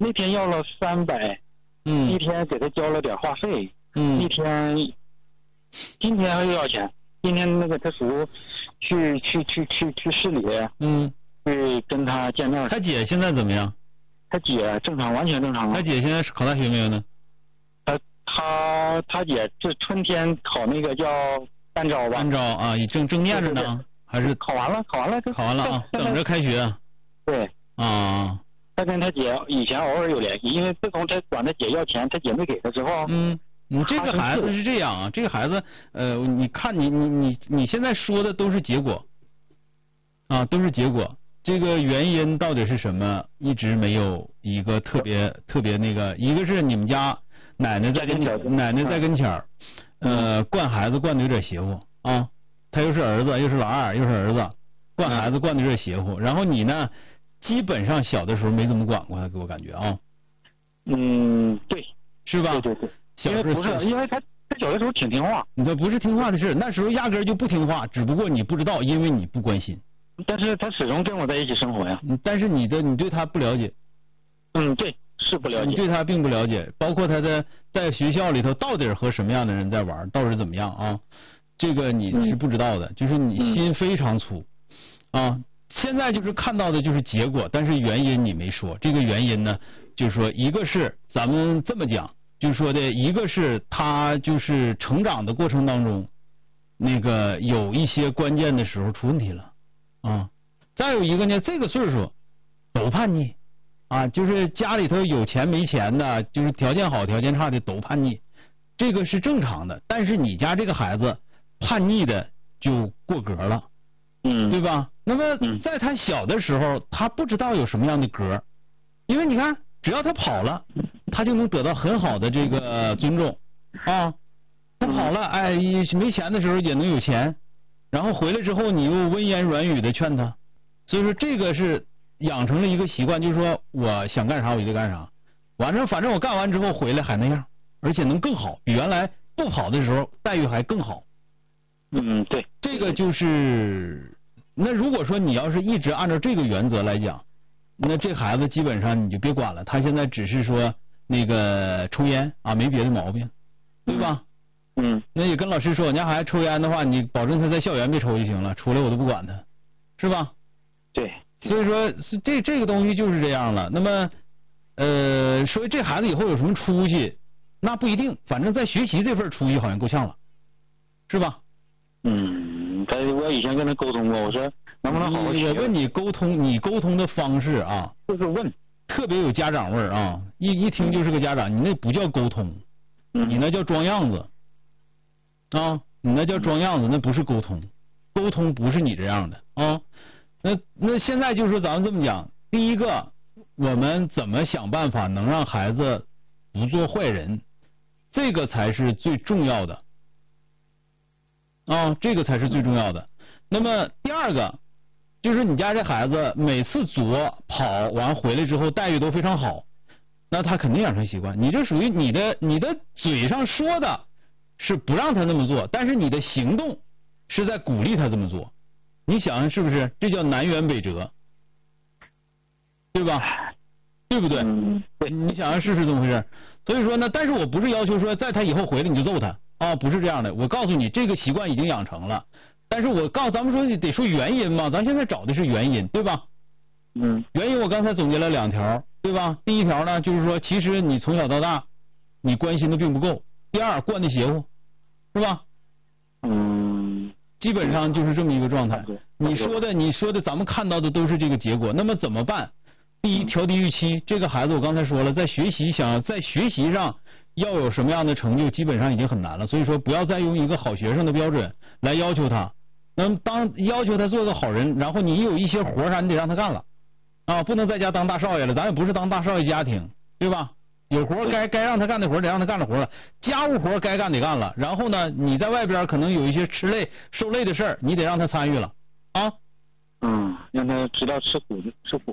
那天要了300，一天给他交了点话费，今天又要钱，今天那个他叔去市里，去跟他见面。 他姐现在怎么样？ 他姐正常，完全正常。 他姐现在是考大学没有呢？ 他姐这春天考那个叫单招吧？单招啊，正念着呢，对还是考完了啊， 等着开学。 对啊。 他跟他姐以前偶尔有联系，因为自从他管他姐要钱，他姐没给他之后， 你这个孩子是这样啊，这个孩子你看你现在说的都是结果啊，都是结果。这个原因到底是什么，一直没有一个特别那个，一个是你们家奶奶在跟前惯孩子惯的有点邪乎啊，他又是儿子又是老二又是儿子，惯孩子惯的有点邪乎，然后你呢？基本上小的时候没怎么管过他，给我感觉啊。 对， 是吧？ 对。小时候不是，因为他小的时候挺听话。 你这不是听话的事，那时候压根就不听话，只不过你不知道，因为你不关心。 但是他始终跟我在一起生活呀。 但是你对他不了解。 对，是不了解。 你对他并不了解，包括他在学校里头到底和什么样的人在玩，到底怎么样啊？这个你是不知道的，就是你心非常粗啊。现在就是看到的就是结果，但是原因你没说。这个原因呢，就是说一个是咱们这么讲，就是说的一个是他就是成长的过程当中，那个有一些关键的时候出问题了啊。再有一个呢，这个岁数都叛逆啊，就是家里头有钱没钱的，就是条件好条件差的都叛逆，这个是正常的。但是你家这个孩子叛逆的就过格了。对吧？那么在他小的时候，他不知道有什么样的格，因为你看，只要他跑了，他就能得到很好的这个尊重啊。他跑了，哎，没钱的时候也能有钱，然后回来之后你又温言软语的劝他，所以说这个是养成了一个习惯，就是说我想干啥我就干啥，反正我干完之后回来还那样，而且能更好，比原来不跑的时候待遇还更好。 对， 这个就是那如果说你要是一直按照这个原则来讲，那这孩子基本上你就别管了，他现在只是说那个抽烟啊，没别的毛病，对吧？那也跟老师说，我家孩子抽烟的话，你保证他在校园别抽就行了，出来我都不管他，是吧？ 对。 所以说这个东西就是这样了。那么说这孩子以后有什么出息，那不一定，反正在学习这份出息好像够呛了，是吧？ 我以前跟他沟通过，我说能不能好好学。 我问你沟通的方式啊， 就是问， 特别有家长味儿啊，一听就是个家长，你那不叫沟通，你那叫装样子啊，你那叫装样子，那不是沟通，沟通不是你这样的啊。那现在就是说咱们这么讲，第一个，我们怎么想办法能让孩子不做坏人，这个才是最重要的。这个才是最重要的。那么第二个就是你家这孩子每次跑完回来之后待遇都非常好，那他肯定养成习惯。你这属于你的嘴上说的是不让他那么做，但是你的行动是在鼓励他这么做。你想想是不是？这叫南辕北辙，对吧？对不对？你想想是这么回事？所以说呢，但是我不是要求说在他以后回来你就揍他。不是这样的，我告诉你，这个习惯已经养成了。但是我告诉咱们说得说原因嘛，咱现在找的是原因，对吧？原因我刚才总结了2条，对吧？第一条呢，就是说其实你从小到大你关心的并不够。第二，惯的邪乎，是吧？基本上就是这么一个状态。你说的咱们看到的都是这个结果，那么怎么办？第一，调低预期。这个孩子我刚才说了，在学习上要有什么样的成就，基本上已经很难了。所以说，不要再用一个好学生的标准来要求他。那么，当要求他做个好人，然后你有一些活啥，你得让他干了啊，不能在家当大少爷了。咱也不是当大少爷家庭，对吧？有活该让他干的活得让他干了活了，家务活该干得干了。然后呢，你在外边可能有一些吃累受累的事儿，你得让他参与了啊。 让他知道吃苦。